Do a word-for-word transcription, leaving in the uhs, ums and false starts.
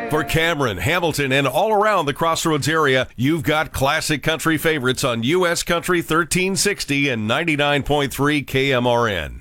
For Cameron, Hamilton, and all around the Crossroads area, you've got classic country favorites on U S Country thirteen sixty and ninety-nine point three K M R N.